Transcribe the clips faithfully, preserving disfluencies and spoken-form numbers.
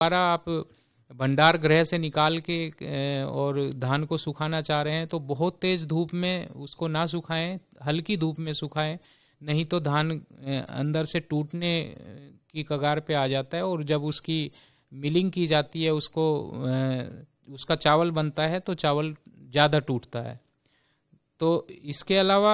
दोबारा आप भंडार गृह से निकाल के और धान को सुखाना चाह रहे हैं तो बहुत तेज़ धूप में उसको ना सुखाएं, हल्की धूप में सुखाएं, नहीं तो धान अंदर से टूटने की कगार पे आ जाता है और जब उसकी मिलिंग की जाती है, उसको उसका चावल बनता है तो चावल ज़्यादा टूटता है। तो इसके अलावा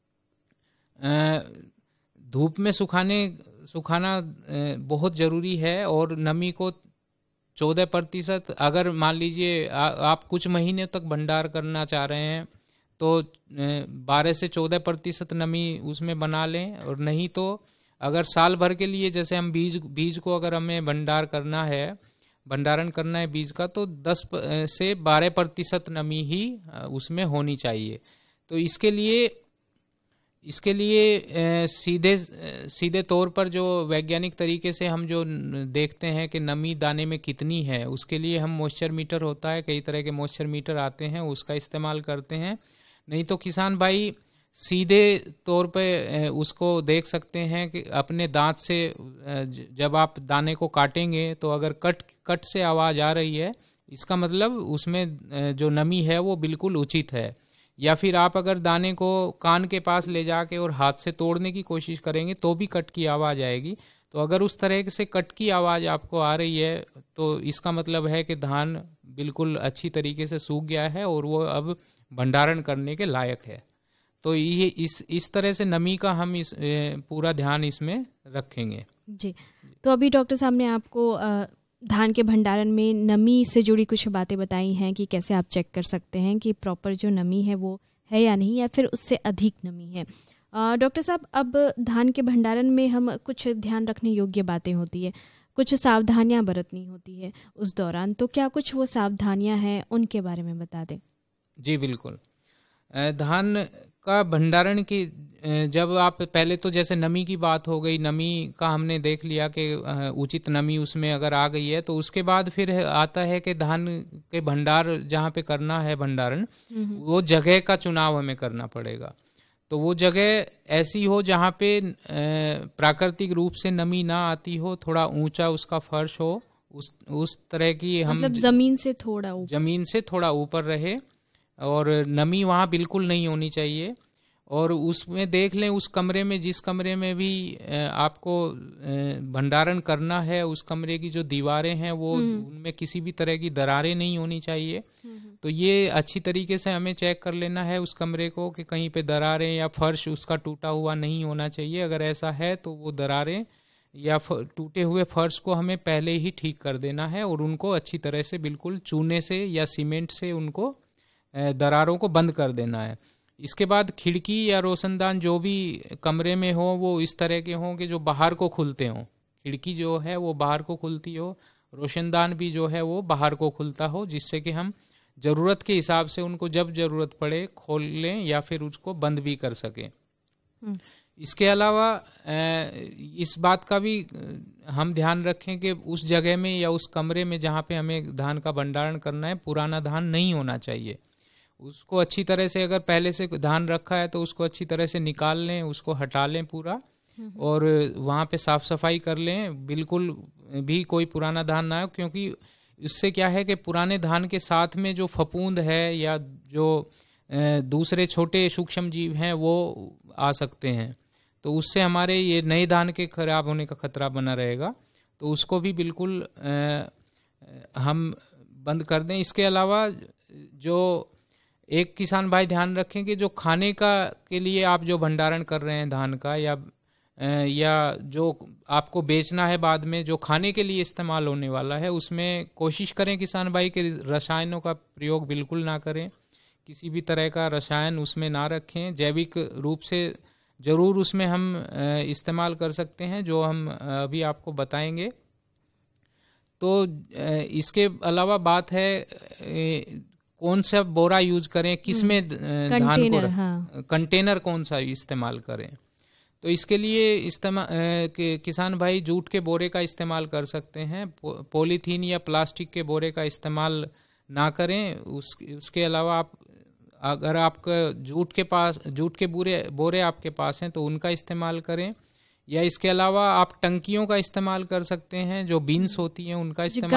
धूप में सुखाने सुखाना बहुत ज़रूरी है और नमी को चौदह प्रतिशत, अगर मान लीजिए आप कुछ महीने तक भंडार करना चाह रहे हैं तो बारह से चौदह प्रतिशत नमी उसमें बना लें, और नहीं तो अगर साल भर के लिए जैसे हम बीज बीज को अगर हमें भंडार करना है भंडारण करना है बीज का, तो दस से बारह प्रतिशत नमी ही उसमें होनी चाहिए। तो इसके लिए इसके लिए सीधे सीधे तौर पर जो वैज्ञानिक तरीके से हम जो देखते हैं कि नमी दाने में कितनी है, उसके लिए हम मॉइस्चर मीटर होता है, कई तरह के मॉइस्चर मीटर आते हैं, उसका इस्तेमाल करते हैं। नहीं तो किसान भाई सीधे तौर पे उसको देख सकते हैं कि अपने दांत से जब आप दाने को काटेंगे तो अगर कट कट से आवाज़ आ रही है, इसका मतलब उसमें जो नमी है वो बिल्कुल उचित है। या फिर आप अगर दाने को कान के पास ले जाके और हाथ से तोड़ने की कोशिश करेंगे तो भी कट की आवाज़ आएगी। तो अगर उस तरह से कट की आवाज़ आपको आ रही है तो इसका मतलब है कि धान बिल्कुल अच्छी तरीके से सूख गया है और वो अब भंडारण करने के लायक है। तो ये इस इस तरह से नमी का हम इस पूरा ध्यान इसमें रखेंगे जी। तो अभी डॉक्टर साहब ने आपको आ, धान के भंडारण में नमी से जुड़ी कुछ बातें बताई हैं कि कैसे आप चेक कर सकते हैं कि प्रॉपर जो नमी है वो है या नहीं, या फिर उससे अधिक नमी है। डॉक्टर साहब, अब धान के भंडारण में हम कुछ ध्यान रखने योग्य बातें होती है, कुछ सावधानियां बरतनी होती है उस दौरान, तो क्या कुछ वो सावधानियां हैं उनके बारे में बता दें। जी बिल्कुल। धान का भंडारण की जब आप पहले तो जैसे नमी की बात हो गई, नमी का हमने देख लिया कि उचित नमी उसमें अगर आ गई है तो उसके बाद फिर आता है कि धान के भंडार जहाँ पे करना है भंडारण, वो जगह का चुनाव हमें करना पड़ेगा। तो वो जगह ऐसी हो जहाँ पे प्राकृतिक रूप से नमी ना आती हो, थोड़ा ऊंचा उसका फर्श हो, उस उस तरह की हम मतलब जमीन से थोड़ा ऊपर जमीन से थोड़ा ऊपर रहे और नमी वहाँ बिल्कुल नहीं होनी चाहिए। और उसमें देख लें उस कमरे में, जिस कमरे में भी आपको भंडारण करना है, उस कमरे की जो दीवारें हैं वो उनमें किसी भी तरह की दरारें नहीं होनी चाहिए। तो ये अच्छी तरीके से हमें चेक कर लेना है उस कमरे को कि कहीं पे दरारें या फर्श उसका टूटा हुआ नहीं होना चाहिए। अगर ऐसा है तो वो दरारें या टूटे हुए फर्श को हमें पहले ही ठीक कर देना है और उनको अच्छी तरह से बिल्कुल चूने से या सीमेंट से उनको दरारों को बंद कर देना है। इसके बाद खिड़की या रोशनदान जो भी कमरे में हो वो इस तरह के हों कि जो बाहर को खुलते हों। खिड़की जो है वो बाहर को खुलती हो, रोशनदान भी जो है वो बाहर को खुलता हो, जिससे कि हम ज़रूरत के हिसाब से उनको जब ज़रूरत पड़े खोल लें या फिर उसको बंद भी कर सकें। इसके अलावा इस बात का भी हम ध्यान रखें कि उस जगह में या उस कमरे में जहाँ पे हमें धान का भंडारण करना है, पुराना धान नहीं होना चाहिए। उसको अच्छी तरह से, अगर पहले से धान रखा है तो उसको अच्छी तरह से निकाल लें, उसको हटा लें पूरा, और वहाँ पे साफ सफाई कर लें, बिल्कुल भी कोई पुराना धान ना हो, क्योंकि इससे क्या है कि पुराने धान के साथ में जो फफूंद है या जो दूसरे छोटे सूक्ष्म जीव हैं वो आ सकते हैं, तो उससे हमारे ये नए धान के खराब होने का खतरा बना रहेगा। तो उसको भी बिल्कुल हम बंद कर दें। इसके अलावा जो एक किसान भाई ध्यान रखें कि जो खाने का के लिए आप जो भंडारण कर रहे हैं धान का, या या जो आपको बेचना है बाद में, जो खाने के लिए इस्तेमाल होने वाला है, उसमें कोशिश करें किसान भाई कि रसायनों का प्रयोग बिल्कुल ना करें, किसी भी तरह का रसायन उसमें ना रखें। जैविक रूप से ज़रूर उसमें हम इस्तेमाल कर सकते हैं, जो हम अभी आपको बताएंगे। तो इसके अलावा बात है कौन सा बोरा यूज करें, किस में धान को, हाँ। कंटेनर कौन सा इस्तेमाल करें। तो इसके लिए इस्तेमाल किसान भाई जूट के बोरे का इस्तेमाल कर सकते हैं, पो, पॉलीथीन या प्लास्टिक के बोरे का इस्तेमाल ना करें। उस उसके अलावा आप अगर आपका जूट के पास जूट के बोरे बोरे आपके पास हैं तो उनका इस्तेमाल करें, या इसके अलावा आप टंकियों का इस्तेमाल कर सकते हैं, जो बीन्स होती हैं उनका इस्तेमाल